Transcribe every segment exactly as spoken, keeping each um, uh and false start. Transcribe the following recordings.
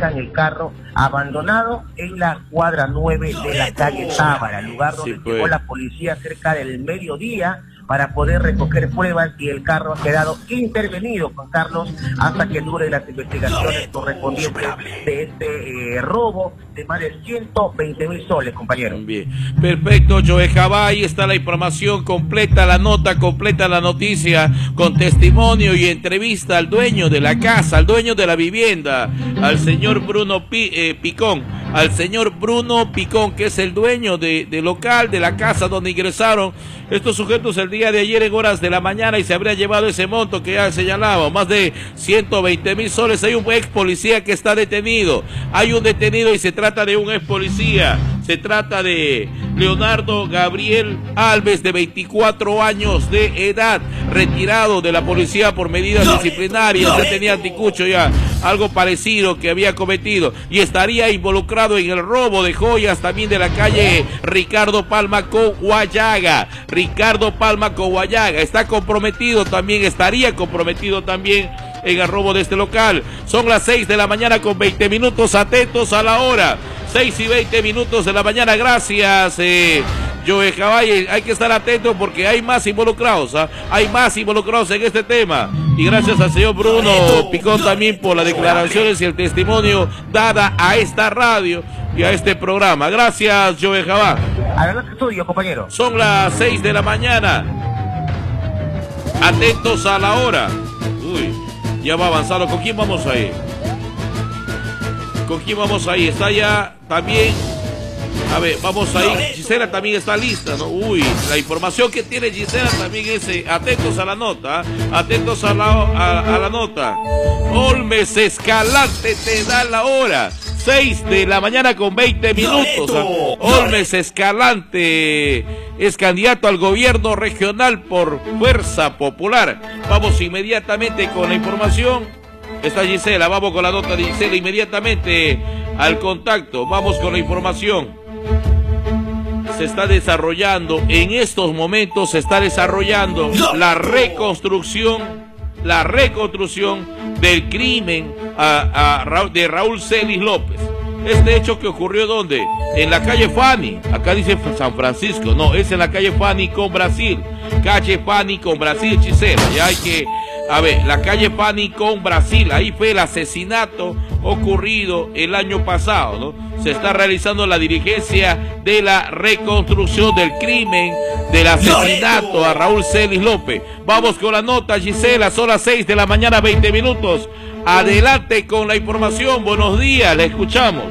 dejan el carro abandonado en la cuadra nueve de la calle Tábara, lugar donde Sí, pues. llegó la policía cerca del mediodía para poder recoger pruebas, y el carro ha quedado intervenido, Juan Carlos, hasta que dure las investigaciones correspondientes de este eh, robo de más de ciento veinte mil soles, compañero. Bien, perfecto, Joe Jabá, ahí está la información completa, la nota completa, la noticia, con testimonio y entrevista al dueño de la casa, al dueño de la vivienda, al señor Bruno Pi, eh, Picón, al señor Bruno Picón, que es el dueño de, de local, de la casa donde ingresaron estos sujetos el día de ayer en horas de la mañana, y se habría llevado ese monto que ya señalaba, más de ciento veinte mil soles. Hay un ex policía que está detenido, hay un detenido y se trata de un ex policía, se trata de Leonardo Gabriel Alves, de veinticuatro años de edad, retirado de la policía por medidas disciplinarias. Ya tenía anticucho, ya algo parecido que había cometido, y estaría involucrado en el robo de joyas también de la calle Ricardo Palma Coguayaga. Ricardo Palma Coguayaga está comprometido también, estaría comprometido también en el robo de este local. Son las seis de la mañana con veinte minutos, atentos a la hora, seis y veinte minutos de la mañana. Gracias, eh, Joe Caballe. Hay que estar atentos porque hay más involucrados, ¿eh? hay más involucrados en este tema. Y gracias al señor Bruno Picón también por las declaraciones y el testimonio dada a esta radio y a este programa. Gracias, Joe Jabá. Adelante, estudio, compañero. Son las seis de la mañana. Atentos a la hora. Uy, ya va avanzando. ¿Con quién vamos ahí? ¿Con quién vamos ahí? Está ya también. A ver, vamos ahí. Gisela también está lista, ¿no? Uy, la información que tiene Gisela también es. Eh, atentos a la nota. Atentos a la, a, a la nota. Olmes Escalante te da la hora. seis de la mañana con veinte minutos. Olmes Escalante es candidato al gobierno regional por Fuerza Popular. Vamos inmediatamente con la información. Está Gisela, vamos con la nota de Gisela inmediatamente al contacto. Vamos con la información. Se está desarrollando, en estos momentos se está desarrollando la reconstrucción, la reconstrucción del crimen a, a, de Raúl Celis López. Este hecho que ocurrió ¿dónde? En la calle Fanny. Acá dice San Francisco. No, es en la calle Fanny con Brasil. Calle Fanny con Brasil, Gisela. Ya hay que... A ver, la calle Fanny con Brasil. Ahí fue el asesinato ocurrido el año pasado, ¿no? Se está realizando la diligencia de la reconstrucción del crimen del asesinato a Raúl Celis López. Vamos con la nota, Gisela. Son las seis de la mañana, veinte minutos. Adelante con la información. Buenos días, le escuchamos.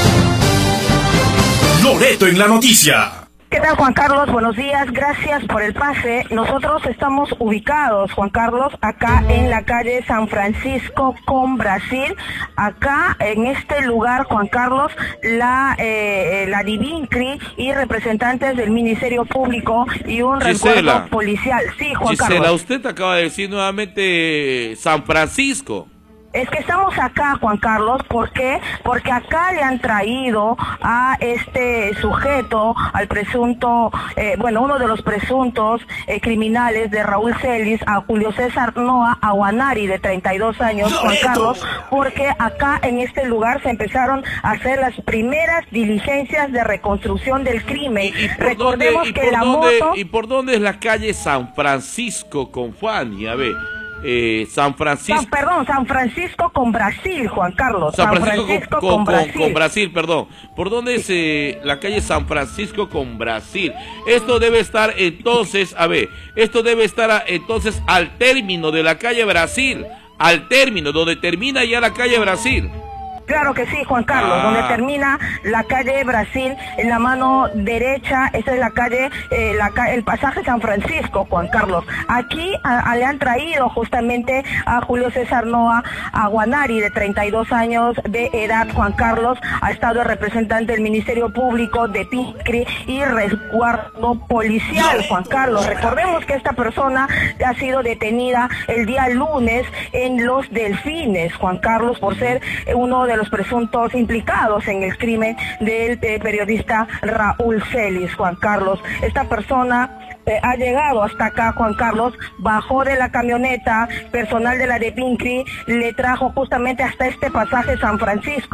Loreto en la noticia. ¿Qué tal, Juan Carlos? Buenos días, gracias por el pase. Nosotros estamos ubicados, Juan Carlos, acá en la calle San Francisco con Brasil. Acá, en este lugar, Juan Carlos, la eh, la Divincri y representantes del Ministerio Público y un recuerdo policial. Sí, Juan Gisela, Carlos. usted acaba de decir nuevamente San Francisco. Es que estamos acá, Juan Carlos, ¿por qué? Porque acá le han traído a este sujeto, al presunto, eh, bueno, uno de los presuntos eh, criminales de Raúl Celis, a Julio César Noa Aguanari, de treinta y dos años, Juan Carlos, porque acá en este lugar se empezaron a hacer las primeras diligencias de reconstrucción del crimen. ¿Y, y por Recordemos dónde, y que por la dónde, moto... ¿Y por dónde es la calle San Francisco con Fanny? A ver... Eh, San Francisco. San, perdón, San Francisco con Brasil, Juan Carlos. San Francisco, San Francisco con, con, con, Brasil. Con, con Brasil, perdón. ¿Por dónde es eh, la calle San Francisco con Brasil? Esto debe estar entonces, a ver, esto debe estar a, entonces al término de la calle Brasil, al término, donde termina ya la calle Brasil. Claro que sí, Juan Carlos, ah. donde termina la calle Brasil, en la mano derecha, esa es la calle, eh, la, el pasaje San Francisco, Juan Carlos. Aquí a, a, le han traído justamente a Julio César Noa Aguanari, de treinta y dos años de edad, Juan Carlos, ha estado el representante del Ministerio Público de Ticri y resguardo policial, Juan Carlos. Recordemos que esta persona ha sido detenida el día lunes en Los Delfines, Juan Carlos, por ser uno de los presuntos implicados en el crimen del eh, periodista Raúl Celis, Juan Carlos. Esta persona eh, ha llegado hasta acá, Juan Carlos, bajó de la camioneta, personal de la de Pincri le trajo justamente hasta este pasaje San Francisco.